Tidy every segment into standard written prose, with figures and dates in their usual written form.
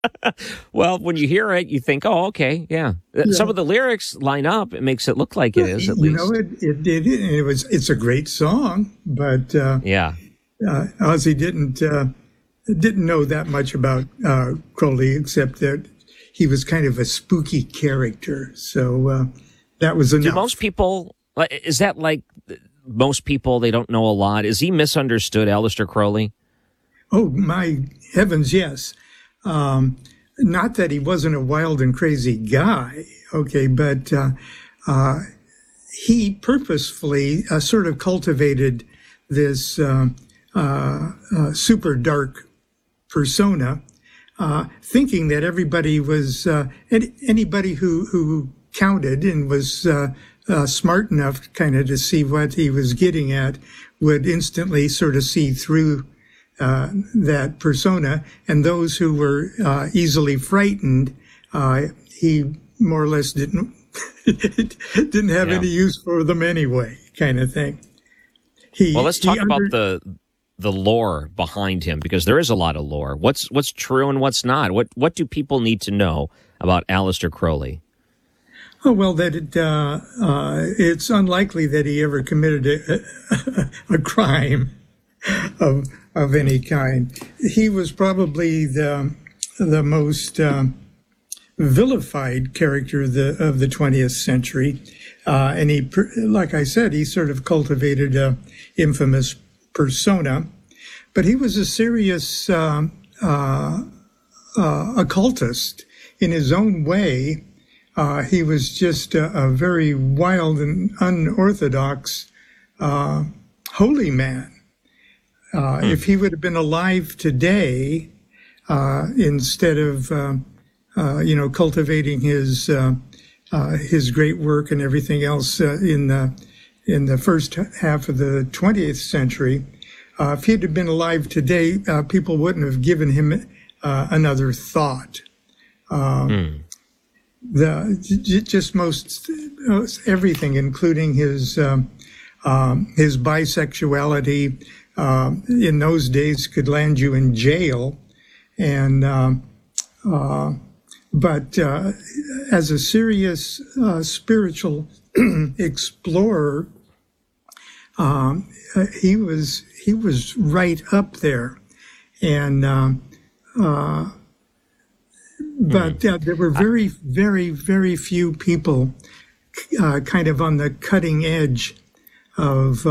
Well, when you hear it, you think, "Oh, okay, yeah." Some of the lyrics line up. It makes it look like it is, at least. It's a great song, but Yeah. Ozzy didn't know that much about Crowley, except that he was kind of a spooky character. So that was enough. Do most people, is that like most people, they don't know a lot? Is he misunderstood, Aleister Crowley? Oh, my heavens, yes. Not that he wasn't a wild and crazy guy, okay, but he purposefully sort of cultivated this super dark persona, thinking that everybody was, anybody who counted and was smart enough kind of to see what he was getting at would instantly sort of see through that persona, and those who were easily frightened, he more or less didn't have any use for them anyway, kind of thing. Well, let's talk about the lore behind him, because there is a lot of lore. What's true and what's not? What do people need to know about Aleister Crowley? Oh, well, that it's unlikely that he ever committed a crime of any kind. He was probably the most vilified character of the 20th century, and he, like I said, he sort of cultivated a infamous persona. But he was a serious occultist in his own way. He was just a very wild and unorthodox holy man. If he would have been alive today, instead of cultivating his great work and everything else in the first half of the 20th century, if he'd have been alive today, people wouldn't have given him another thought. Just most everything, including his bisexuality, in those days could land you in jail, and but as a serious spiritual explorer, he was right up there, and but there were very, very, very few people kind of on the cutting edge of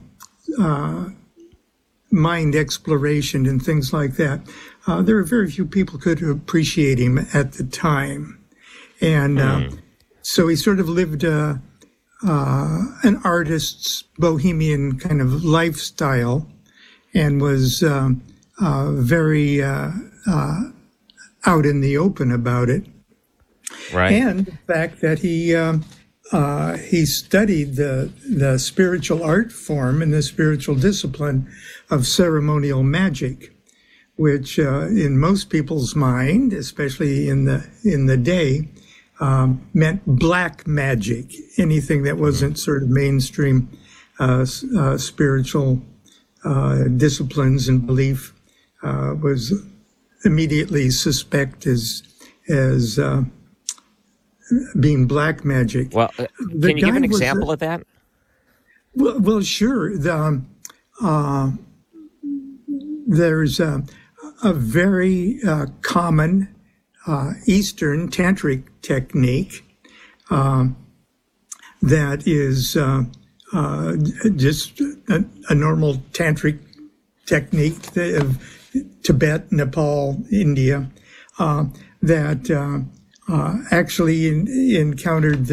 mind exploration and things like that. There were very few people could appreciate him at the time. And so he sort of lived an artist's bohemian kind of lifestyle, and was very out in the open about it. Right. And the fact that he studied the spiritual art form and the spiritual discipline of ceremonial magic, which in most people's mind, especially in the day, meant black magic. Anything that wasn't sort of mainstream spiritual disciplines and belief was immediately suspect as being black magic. Well, can you give an example of that? Well, sure. There's a very common Eastern tantric technique that is just a normal tantric technique of Tibet, Nepal, India, that actually encountered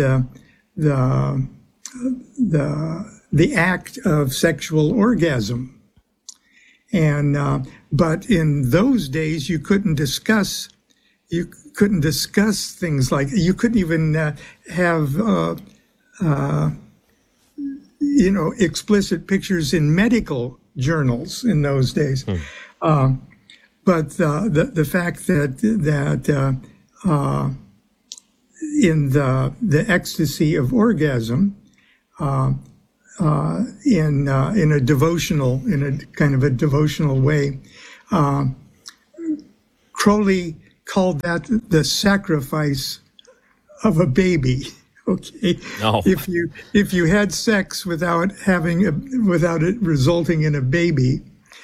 the act of sexual orgasm, and but in those days you couldn't discuss things like, you couldn't even have explicit pictures in medical journals in those days. But the fact that in the ecstasy of orgasm, in a kind of a devotional way, Crowley called that the sacrifice of a baby. Okay, if you had sex without it resulting in a baby,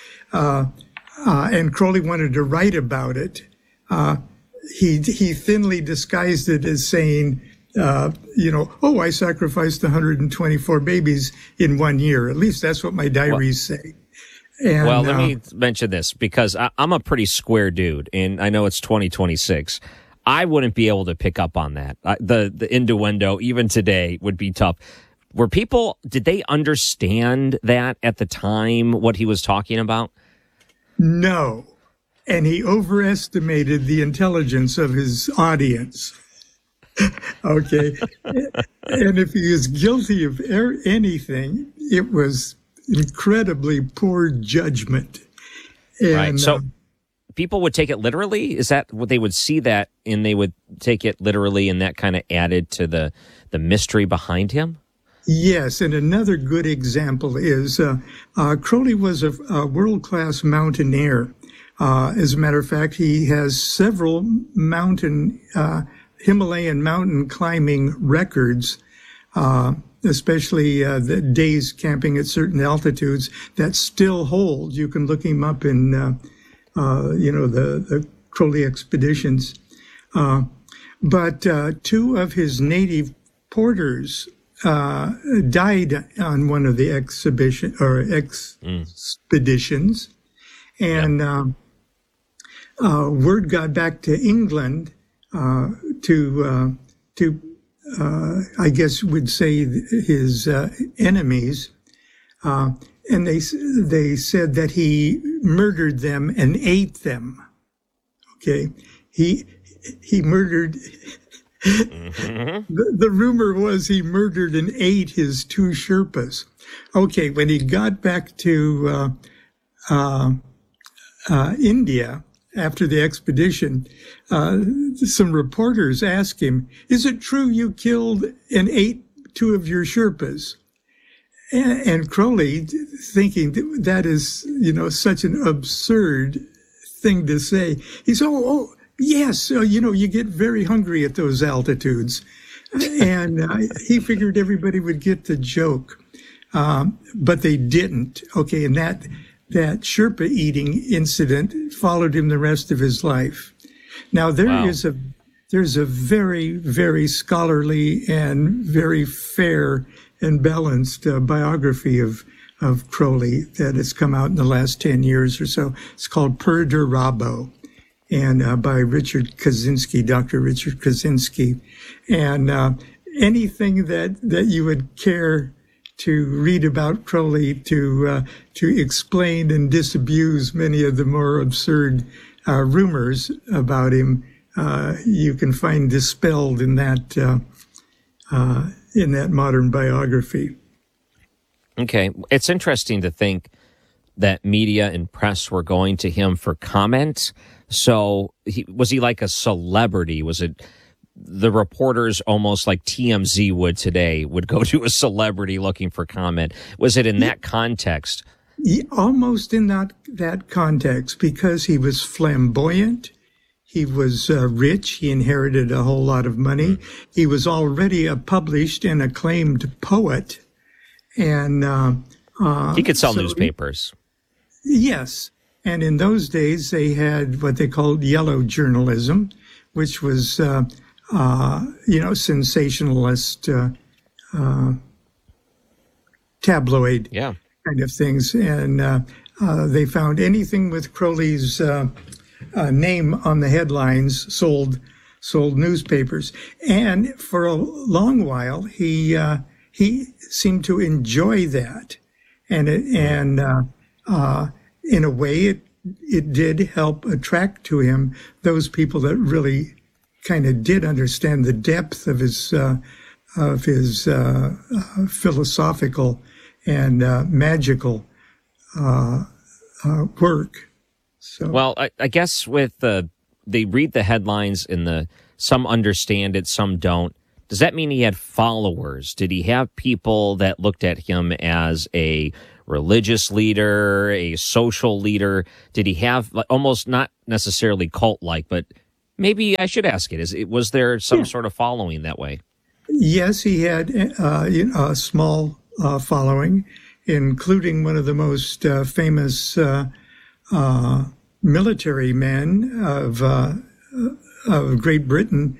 and Crowley wanted to write about it, he thinly disguised it as saying, I sacrificed 124 babies in 1 year. At least that's what my diaries say. And, let me mention this because I'm a pretty square dude, and I know it's 2026. I wouldn't be able to pick up on that. The innuendo, even today, would be tough. Did they understand that at the time, what he was talking about? No. And he overestimated the intelligence of his audience. Okay. And if he was guilty of anything, it was incredibly poor judgment. And, right. So people would take it literally? Is that what they would see that and they would take it literally, and that kind of added to the mystery behind him? Yes, and another good example is Crowley was a world-class mountaineer. As a matter of fact, he has several Himalayan mountain climbing records, especially the days camping at certain altitudes that still hold. You can look him up in, the Crowley expeditions. But two of his native porters died on one of the expeditions, and word got back to England to I guess would say his enemies, and they said that he murdered them and ate them. Okay, he murdered. The rumor was he murdered and ate his two Sherpas. Okay, when he got back to India after the expedition, some reporters asked him, "Is it true you killed and ate two of your Sherpas?" And Crowley, thinking that is, such an absurd thing to say, he said, "Oh, yes, you get very hungry at those altitudes." And he figured everybody would get the joke, but they didn't. Okay, and that Sherpa eating incident followed him the rest of his life. Now, there's a very, very scholarly and very fair and balanced biography of Crowley that has come out in the last 10 years or so. It's called Per de Rabo, and by Richard Kaczynski, Dr. Richard Kaczynski. And anything that you would care to read about Crowley to explain and disabuse many of the more absurd rumors about him, you can find dispelled in that modern biography. Okay, it's interesting to think that media and press were going to him for comment. So was he like a celebrity? Was it the reporters, almost like TMZ would today, would go to a celebrity looking for comment? Was it in that context? Almost in that context, because he was flamboyant. He was rich. He inherited a whole lot of money. He was already a published and acclaimed poet. And he could sell newspapers. Yes. And in those days, they had what they called yellow journalism, which was, sensationalist tabloid kind of things. And they found anything with Crowley's name on the headlines sold newspapers. And for a long while, he seemed to enjoy that. And in a way, it did help attract to him those people that really kind of did understand the depth of his philosophical and magical work. So, well, I guess with they read the headlines and some understand it, some don't. Does that mean he had followers? Did he have people that looked at him as a religious leader, a social leader? Did he have almost not necessarily cult-like, but Maybe I should ask it. Was there some sort of following that way? Yes, he had a small following, including one of the most famous military men of Great Britain,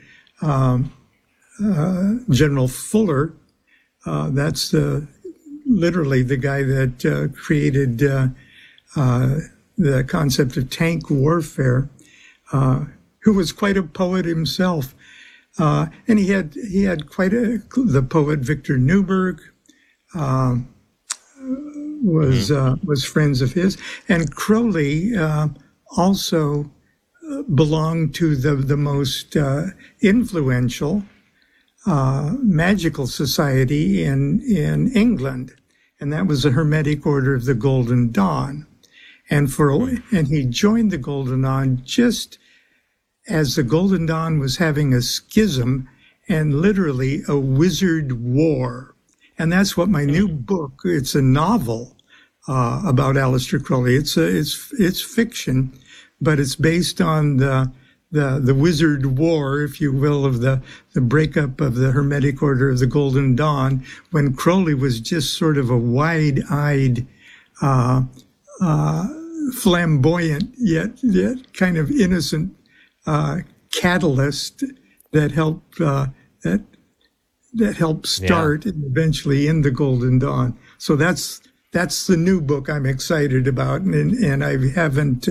General Fuller. That's literally the guy that created the concept of tank warfare, who was quite a poet himself. And he had quite the poet Victor Newberg was friends of his, and Crowley also belonged to the most influential magical society in England, and that was the Hermetic Order of the Golden Dawn. And he joined the Golden Dawn just as the Golden Dawn was having a schism and literally a wizard war. And that's what my new book, it's a novel about Aleister Crowley. It's fiction, but it's based on the wizard war, if you will, of the breakup of the Hermetic Order of the Golden Dawn, when Crowley was just sort of a wide-eyed, flamboyant, yet kind of innocent catalyst that helped start and eventually in the Golden Dawn. So that's the new book I'm excited about, and I haven't.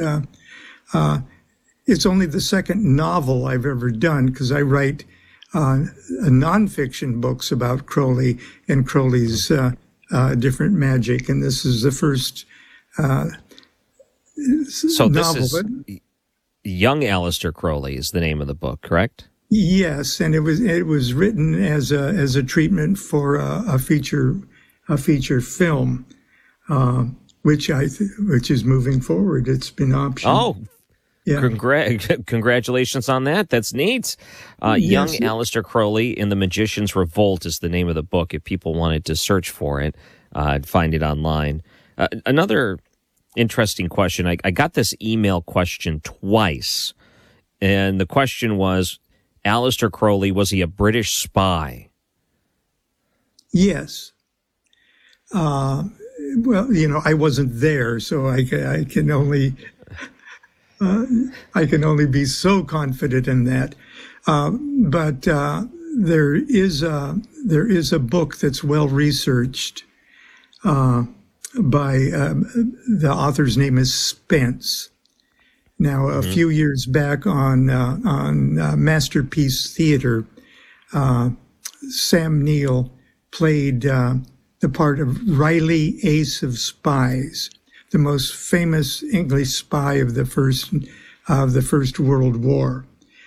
It's only the second novel I've ever done, because I write nonfiction books about Crowley and Crowley's different magic, and this is the first so novel. This is Young Aleister Crowley is the name of the book, correct? Yes, and it was written as a treatment for a feature film, which is moving forward. It's been optioned. Oh. Yeah. Congratulations on that. That's neat. Young Aleister Crowley in The Magician's Revolt is the name of the book, if people wanted to search for it, find it online. Another interesting question. I got this email question twice, and the question was, Aleister Crowley, was he a British spy? Yes. Well, I wasn't there, so I can only... I can only be so confident in that, but there is a book that's well researched by the author's name is Spence. Now, a few years back on Masterpiece Theater, Sam Neill played the part of Riley, Ace of Spies, the most famous English spy of the First World War.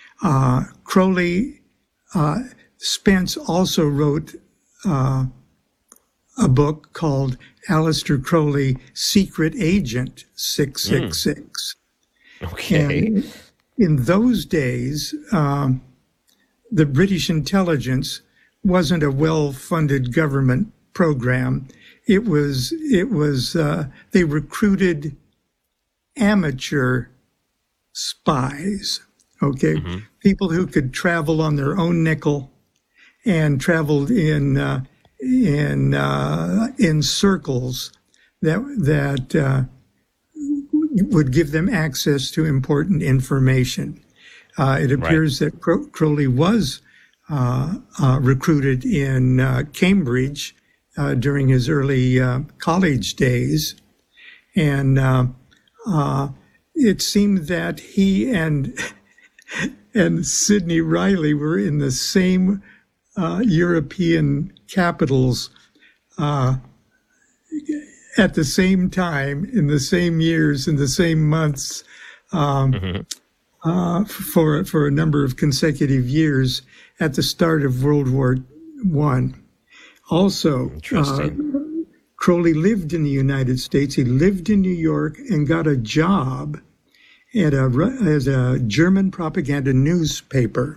Spence also wrote a book called Aleister Crowley, Secret Agent 666. Okay. And in those days, the British intelligence wasn't a well-funded government program. It was they recruited amateur spies, okay? People who could travel on their own nickel and traveled in circles that would give them access to important information. It appears that Crowley was recruited in Cambridge during his early college days, and it seemed that he and Sidney Riley were in the same European capitals at the same time, in the same years, in the same months, for a number of consecutive years at the start of World War I. Also, Crowley lived in the United States. He lived in New York and got a job at as a German propaganda newspaper.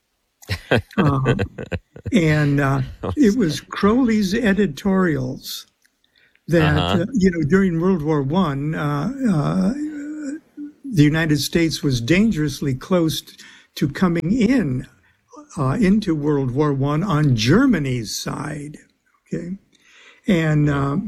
It was Crowley's editorials that, during World War I, the United States was dangerously close to coming in into World War I on Germany's side. Okay, and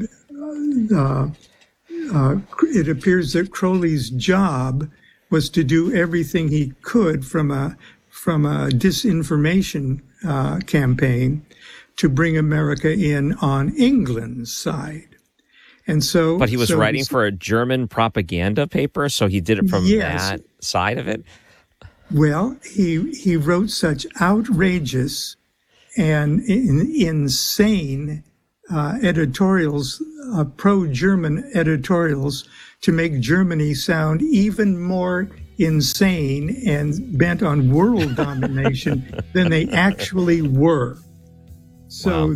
it appears that Crowley's job was to do everything he could from a disinformation campaign to bring America in on England's side. And so, but he was writing for a German propaganda paper, so he did it from that side of it. Well, he wrote such outrageous and insane editorials, pro-German editorials, to make Germany sound even more insane and bent on world domination than they actually were. So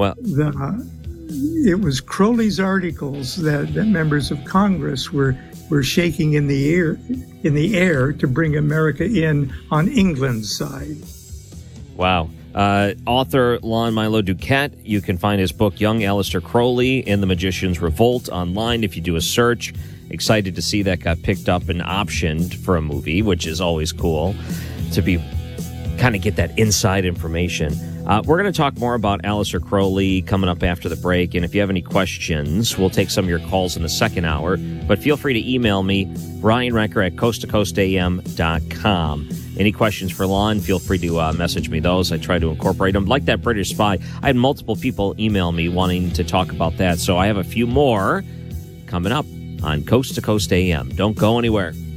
it was Crowley's articles that members of Congress were shaking in the air to bring America in on England's side. Wow. Author Lon Milo Duquette. You can find his book, Young Aleister Crowley and the Magician's Revolt, online if you do a search. Excited to see that got picked up and optioned for a movie, which is always cool to be kind of get that inside information. We're going to talk more about Aleister Crowley coming up after the break. And if you have any questions, we'll take some of your calls in the second hour. But feel free to email me, Brian Recker at coasttocoastam.com. Any questions for Lon, feel free to message me those. I try to incorporate them. Like that British spy, I had multiple people email me wanting to talk about that. So I have a few more coming up on Coast to Coast AM. Don't go anywhere.